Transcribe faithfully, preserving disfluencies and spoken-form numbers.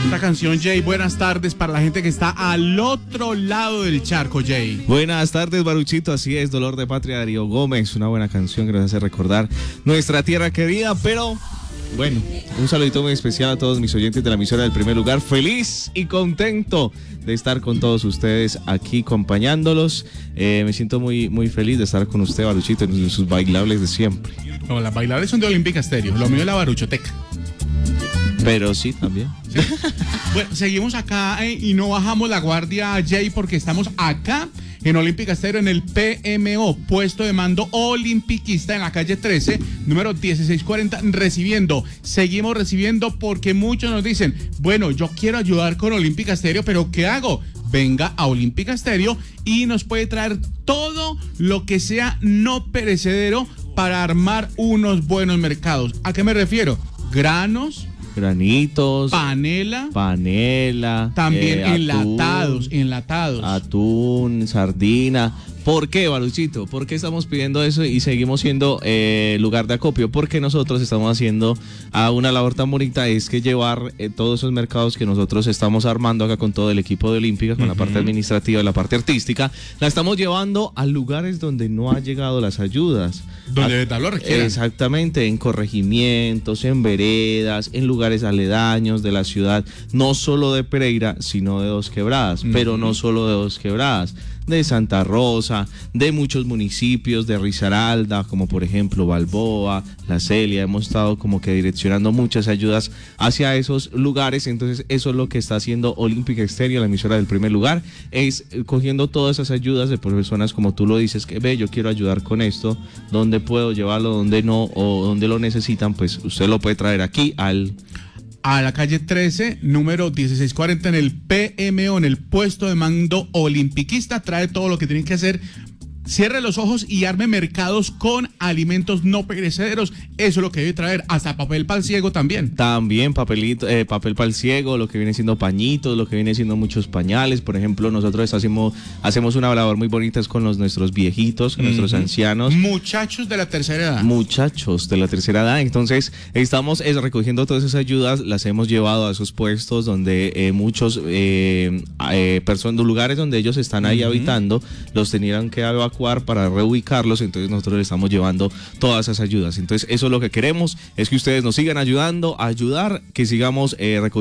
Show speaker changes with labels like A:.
A: Esta canción, Jay, buenas tardes para la gente que está al otro lado del charco, Jay.
B: Buenas tardes, Baruchito, así es, Dolor de Patria, Darío Gómez, una buena canción que nos hace recordar nuestra tierra querida, pero bueno, un saludito muy especial a todos mis oyentes de la emisora del Primer Lugar, feliz y contento de estar con todos ustedes aquí acompañándolos, eh, me siento muy, muy feliz de estar con usted, Baruchito, en sus bailables de siempre.
A: No, las bailables son de Olímpica Estéreo, lo mío es la Baruchoteca.
B: Pero sí, también.
A: ¿Sí? Bueno, seguimos acá eh, y no bajamos la guardia, Jay, porque estamos acá en Olímpica Estéreo, en el P M O, puesto de mando olimpiquista en la calle trece, número dieciséis cuarenta, recibiendo. Seguimos recibiendo porque muchos nos dicen, bueno, yo quiero ayudar con Olímpica Estéreo, pero ¿qué hago? Venga a Olímpica Estéreo y nos puede traer todo lo que sea no perecedero para armar unos buenos mercados. ¿A qué me refiero? Granos,
B: granitos,
A: panela,
B: panela,
A: también
B: eh,
A: enlatados,
B: atún,
A: enlatados.
B: Atún, sardina. ¿Por qué, Baruchito? ¿Por qué estamos pidiendo eso y seguimos siendo eh, lugar de acopio? Porque nosotros estamos haciendo a una labor tan bonita, es que llevar eh, todos esos mercados que nosotros estamos armando acá con todo el equipo de Olímpica, con uh-huh. la parte administrativa, la parte artística, la estamos llevando a lugares donde no han llegado las ayudas.
A: Donde tal lo requieran.
B: Exactamente, en corregimientos, en veredas, en lugares aledaños de la ciudad, no solo de Pereira, sino de Dos Quebradas, uh-huh. pero no solo de Dos Quebradas, de Santa Rosa, de muchos municipios, de Risaralda, como por ejemplo Balboa, La Celia. Hemos estado como que direccionando muchas ayudas hacia esos lugares, entonces eso es lo que está haciendo Olímpica Estéreo, la emisora del Primer Lugar, es cogiendo todas esas ayudas de personas como tú lo dices, que ve, yo quiero ayudar con esto, dónde puedo llevarlo, dónde no, o dónde lo necesitan, pues usted lo puede traer aquí al...
A: a la calle trece, número dieciséis cuarenta, en el P M O, en el puesto de mando olimpiquista. Trae todo lo que tienen que hacer. Cierre los ojos y arme mercados con alimentos no perecederos. Eso es lo que debe traer. Hasta papel pal ciego también.
B: También papelito, eh, papel pal ciego, lo que viene siendo pañitos, lo que viene siendo muchos pañales. Por ejemplo, nosotros hacemos, hacemos una labor muy bonita con los, nuestros viejitos, con mm-hmm. nuestros ancianos.
A: Muchachos de la tercera edad.
B: Muchachos de la tercera edad. Entonces, estamos eh, recogiendo todas esas ayudas, las hemos llevado a esos puestos donde eh, muchos eh, eh, personas, lugares donde ellos están ahí mm-hmm. habitando, los tenían que evacuar para reubicarlos, entonces nosotros le estamos llevando todas esas ayudas. Entonces eso es lo que queremos, es que ustedes nos sigan ayudando, a ayudar, que sigamos eh, recogiendo